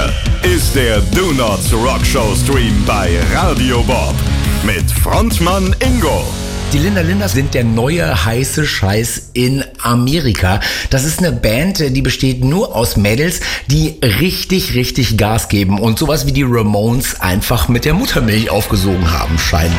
Hier ist der Do Not Rock Show Stream bei Radio Bob mit Frontmann Ingo. Die Linda Linders sind der neue heiße Scheiß in Amerika. Das ist eine Band, die besteht nur aus Mädels, die richtig Gas geben und sowas wie die Ramones einfach mit der Muttermilch aufgesogen haben, scheinbar.